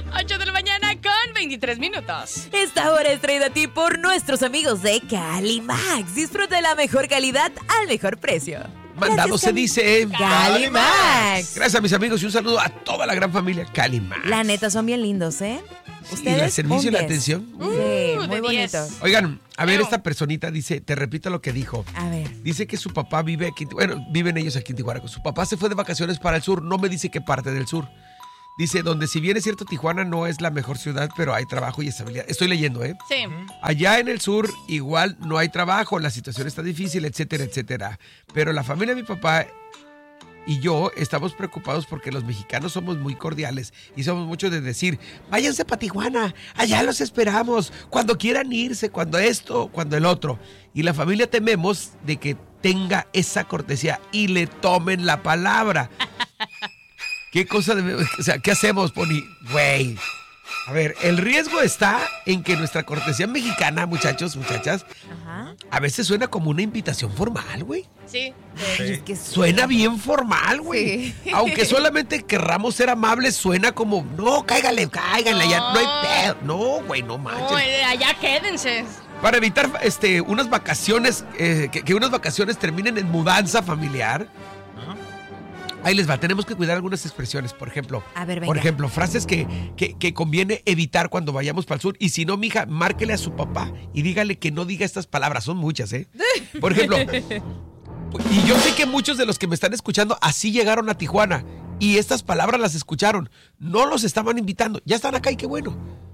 8 de la mañana con 23 minutos. Esta hora es traída a ti por nuestros amigos de Calimax. Disfruta de la mejor calidad al mejor precio. Mandado se dice Calimax. Gracias a mis amigos y un saludo a toda la gran familia Calimax. La neta, son bien lindos, ¿eh? Sí, Ustedes, el servicio y la 10. atención. Sí, muy de 10. bonitos. Oigan, a ver, esta personita dice, te repito lo que dijo. A ver. Dice que su papá vive aquí, bueno, viven ellos aquí en Tijuana. Su papá se fue de vacaciones para el sur, no me dice qué parte del sur. Dice, donde si bien es cierto, Tijuana no es la mejor ciudad, pero hay trabajo y estabilidad. Estoy leyendo, ¿eh? Sí. Allá en el sur igual no hay trabajo, la situación está difícil, etcétera, etcétera. Pero la familia de mi papá y yo estamos preocupados porque los mexicanos somos muy cordiales y somos muchos de decir, váyanse para Tijuana, allá los esperamos, cuando quieran irse, cuando esto, cuando el otro. Y la familia tememos de que tenga esa cortesía y le tomen la palabra. ¿Qué cosa o sea, qué hacemos, Pony? Güey. A ver, el riesgo está en que nuestra cortesía mexicana, muchachos, muchachas, Ajá. a veces suena como una invitación formal, güey. Sí. Ay, es que Suena bien formal, güey. Sí. Aunque solamente querramos ser amables, suena como, no, cáigale, ya no hay pedo. No, güey, no manches. No, allá quédense. Para evitar unas vacaciones, que unas vacaciones terminen en mudanza familiar. Ahí les va, tenemos que cuidar algunas expresiones, por ejemplo. A ver, venga. Por ejemplo, frases que conviene evitar cuando vayamos para el sur. Y si no, mija, márquele a su papá y dígale que no diga estas palabras. Son muchas, ¿eh? Por ejemplo, y yo sé que muchos de los que me están escuchando así llegaron a Tijuana y estas palabras las escucharon. No los estaban invitando. Ya están acá y qué bueno.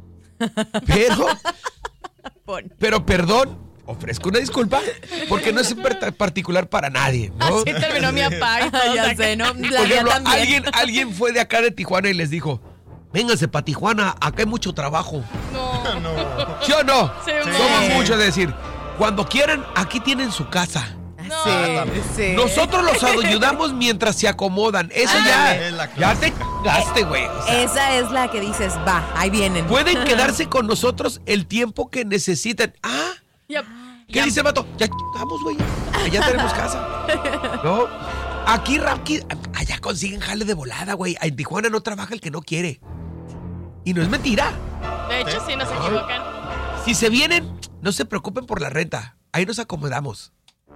Pero perdón. Ofrezco una disculpa porque no es particular para nadie, ¿no? Así terminó mi papá y todo. Ya sé, ¿no? Por ejemplo, alguien fue de acá de Tijuana y les dijo, vénganse para Tijuana, acá hay mucho trabajo. No. ¿Sí o no? Sí. Somos muchos de decir, cuando quieran, aquí tienen su casa. Sí. Nosotros los ayudamos mientras se acomodan. Eso ya te cagaste, güey. O sea, Esa es la que dices, va, ahí vienen. pueden quedarse con nosotros el tiempo que necesiten. ¿Qué dice el vato? Ya vamos, güey. Allá tenemos casa. ¿No? Aquí, allá consiguen jale de volada, güey. En Tijuana no trabaja el que no quiere. Y no es mentira. De hecho, sí, nos equivocan. Si se vienen, no se preocupen por la renta. Ahí nos acomodamos.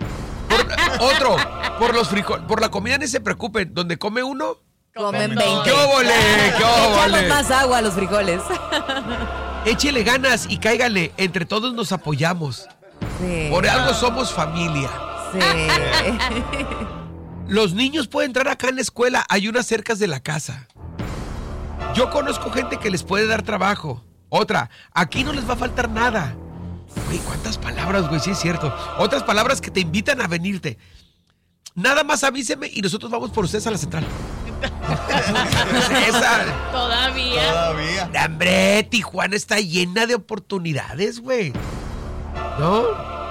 Por los frijoles, por la comida ni se preocupen. Donde come uno, Comen 20. ¡qué óvole! ¡Qué óvole! Echamos más agua a los frijoles. Échele ganas y cáigale. Entre todos nos apoyamos. Sí. Por algo somos familia. Sí. Los niños pueden entrar acá en la escuela. Hay unas cercas de la casa. Yo conozco gente que les puede dar trabajo. Otra, aquí no les va a faltar nada. Güey, ¿cuántas palabras, güey? Sí es cierto. Otras palabras que te invitan a venirte. Nada más avíseme y nosotros vamos por ustedes a la central. Todavía. Hombre, Tijuana está llena de oportunidades, güey. ¿No?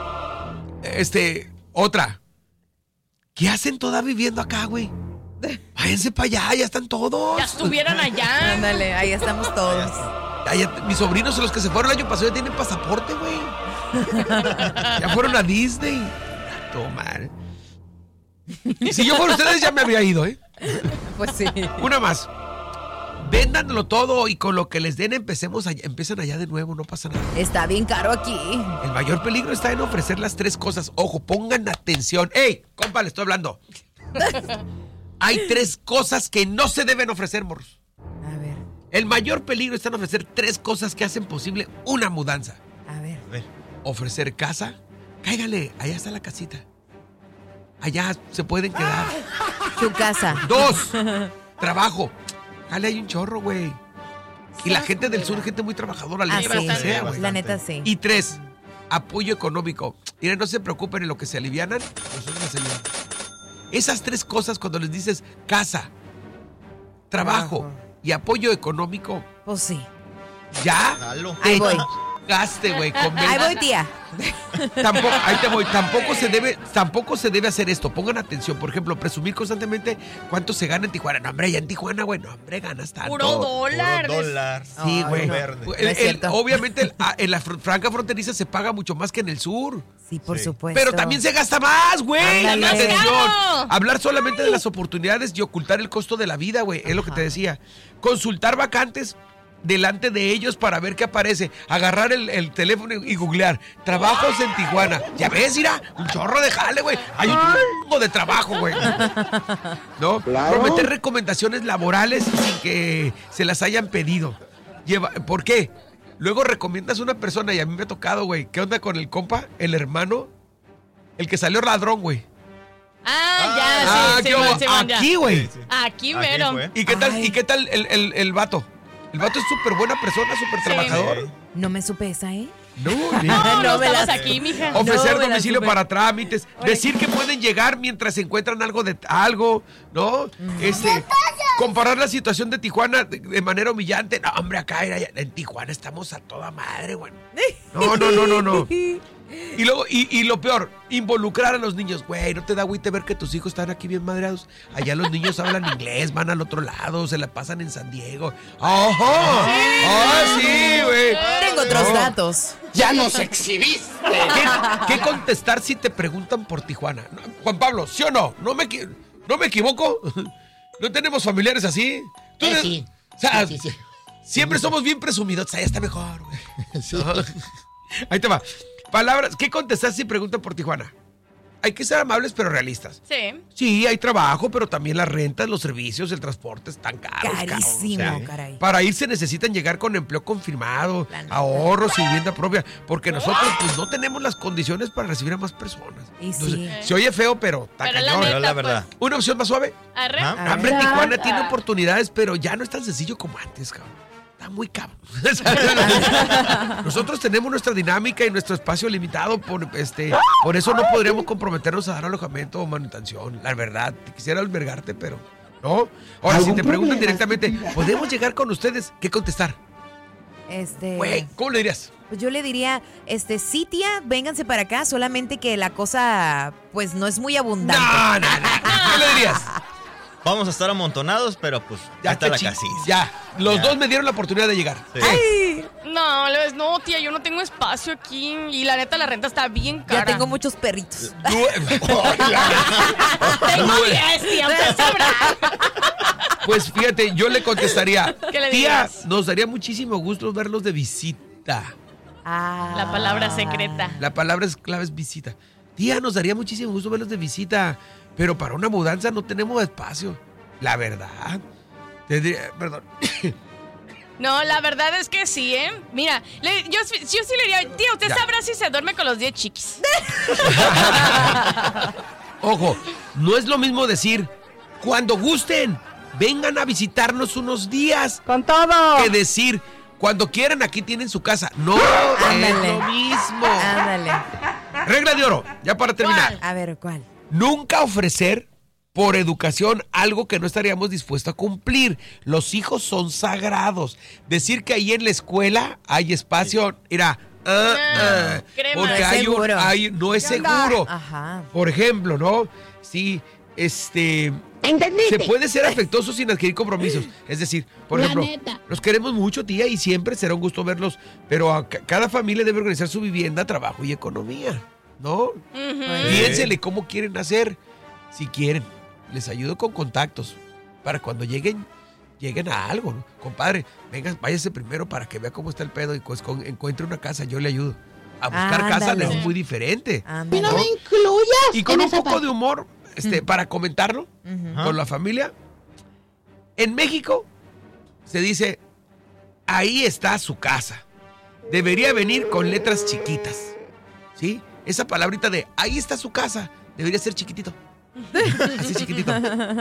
Otra. ¿Qué hacen todas viviendo acá, güey? Váyanse para allá, ya están todos. Ya estuvieran allá. Ándale, ahí estamos todos. Mis sobrinos, los que se fueron el año pasado, ya tienen pasaporte, güey. Ya fueron a Disney. Tomar. Si yo fuera ustedes, ya me habría ido, ¿eh? Pues sí. Una más. Véndanlo todo y con lo que les den empiezan allá de nuevo, no pasa nada. Está bien caro aquí. El mayor peligro está en ofrecer las 3 cosas. Ojo, pongan atención. ¡Ey, compa, le estoy hablando! Hay 3 cosas que no se deben ofrecer, morros. A ver. El mayor peligro está en ofrecer 3 cosas que hacen posible una mudanza. A ver. Ofrecer casa. Cáigale, allá está la casita. Allá se pueden quedar. Su casa. 2, trabajo. Jale, hay un chorro, güey. Y la gente del sur, gente muy trabajadora, Ah, le gusta lo que sí, sea, güey. la neta sí. Y 3, apoyo económico. Miren, no se preocupen en lo que se alivianan. Nosotros nos ayudamos. Esas 3 cosas, cuando les dices casa, trabajo y apoyo económico, Pues sí. ya Ahí voy. gaste, güey. Ahí voy, tía. Ahí te voy. Tampoco se debe hacer esto. Pongan atención. Por ejemplo, presumir constantemente cuánto se gana en Tijuana. No, hombre, allá en Tijuana, güey. No, hombre, ganas tanto. Puro dólar. Sí, güey. No es cierto. Obviamente, en la franja fronteriza se paga mucho más que en el sur. Sí, por supuesto. Pero también se gasta más, güey. Ándale. Atención. ¡Claro! Hablar solamente de las oportunidades y ocultar el costo de la vida, güey. Es lo que te decía. Consultar vacantes delante de ellos para ver qué aparece. Agarrar el teléfono y googlear. Trabajos en Tijuana. Ya ves, mira, un chorro de jale, güey. Hay un chingo de trabajo, güey. ¿No? Claro. Prometer recomendaciones laborales sin que se las hayan pedido. ¿Por qué? Luego recomiendas a una persona y a mí me ha tocado, güey. ¿Qué onda con el compa, el hermano? El que salió ladrón, güey. Aquí, güey. Aquí mero. ¿Y qué tal el vato? El vato es súper buena persona, súper trabajador. No me supe esa, ¿eh? No estamos aquí, mija. Ofrecer domicilio para trámites. Decir que pueden llegar mientras encuentran algo, ¿no? Comparar la situación de Tijuana de manera humillante. No, hombre, acá en Tijuana estamos a toda madre, güey. No. Y luego, y lo peor, involucrar a los niños. Güey, ¿no te da agüite ver que tus hijos están aquí bien madreados? Allá los niños hablan inglés, van al otro lado, se la pasan en San Diego. ¡Ojo! Sí, güey! Tengo otros datos. ¡Ya nos exhibiste! ¿Qué contestar si te preguntan por Tijuana? Juan Pablo, ¿sí o no? ¿No me equivoco? ¿No tenemos familiares así? Sí. O sea, sí. Siempre somos bien presumidos. Ahí está mejor, güey. Sí. Ahí te va. Palabras, ¿qué contestar si preguntan por Tijuana? Hay que ser amables pero realistas. Sí. Sí, hay trabajo, pero también las rentas, los servicios, el transporte están caros. Carísimo, caray. Para ir se necesitan llegar con empleo confirmado, ahorros y vivienda propia, porque nosotros pues no tenemos las condiciones para recibir a más personas. Entonces, se oye feo, pero está cañón. Pero la verdad. ¿Una opción más suave? Hombre, Tijuana tiene oportunidades, pero ya no es tan sencillo como antes, cabrón. Muy cabrón. Nosotros tenemos nuestra dinámica y nuestro espacio limitado, por eso no podríamos comprometernos a dar alojamiento o manutención. La verdad, quisiera albergarte, pero no. Ahora, si te preguntan directamente, ¿podemos llegar con ustedes? ¿Qué contestar? Güey, ¿cómo le dirías? Pues yo le diría, sí, tía, vénganse para acá, solamente que la cosa, pues, no es muy abundante. No. ¿Qué le dirías? Vamos a estar amontonados, pero pues ya está la casita. Ya, los dos me dieron la oportunidad de llegar. Sí. ¡Ay! No, tía, yo no tengo espacio aquí. Y la neta, la renta está bien cara. Ya tengo muchos perritos. Tengo 10, tía, usted sabrá. Pues fíjate, yo le contestaría, ¿Qué le tía, dirías? nos daría muchísimo gusto verlos de visita. La palabra secreta. La palabra clave es visita. Tía, nos daría muchísimo gusto verlos de visita, pero para una mudanza no tenemos espacio. La verdad. Perdón. No, la verdad es que sí, ¿eh? Mira, yo sí le diría, tía, usted sabrá si se duerme con los 10 chiquis. Ojo, no es lo mismo decir, cuando gusten, vengan a visitarnos unos días. ¡Con todo! Que decir, cuando quieran, aquí tienen su casa. No, es lo mismo. Ándale. Regla de oro, ya para terminar. A ver, ¿cuál? Nunca ofrecer por educación algo que no estaríamos dispuestos a cumplir. Los hijos son sagrados. Decir que ahí en la escuela hay espacio, mira, porque no es seguro. Ajá. Por ejemplo, ¿no? Sí, ¿Entendiste? se puede ser afectuoso sin adquirir compromisos. Es decir, por ejemplo, los queremos mucho, tía, y siempre será un gusto verlos, pero cada familia debe organizar su vivienda, trabajo y economía, ¿no? Piénsele cómo quieren hacer. Si quieren, les ayudo con contactos para cuando lleguen a algo, ¿no? Compadre, venga, váyase primero para que vea cómo está el pedo y pues encuentre una casa, yo le ayudo. A buscar casa es muy diferente. Y no me incluyas. Y con un poco de humor, para comentarlo con la familia. En México se dice, ahí está su casa. Debería venir con letras chiquitas. ¿Sí? Esa palabrita de ahí está su casa debería ser chiquitito. Así chiquitito.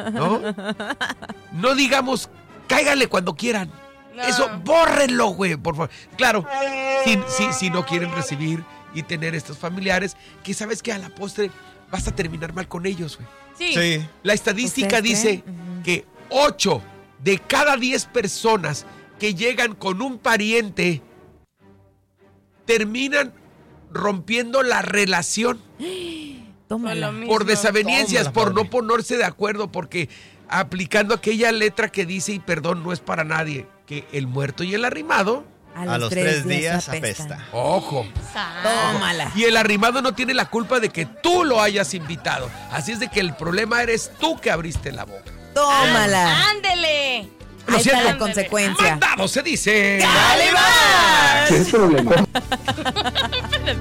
No digamos, cáiganle cuando quieran. No. Eso, bórrenlo, güey, por favor. Claro, si no quieren recibir y tener estos familiares, que sabes que a la postre vas a terminar mal con ellos, güey. Sí. La estadística dice que 8 de cada 10 personas que llegan con un pariente terminan rompiendo la relación. Por desavenencias, por no ponerse de acuerdo, porque aplicando aquella letra que dice, y perdón, no es para nadie, que el muerto y el arrimado a los 3 días apesta. Ojo. Tómala. Y el arrimado no tiene la culpa de que tú lo hayas invitado. Así es de que el problema eres tú que abriste la boca. Tómala. ¡Ándele! Lo Ahí está siento. la consecuencia. Mandado se dice. ¡Calimax! ¿Qué es problema?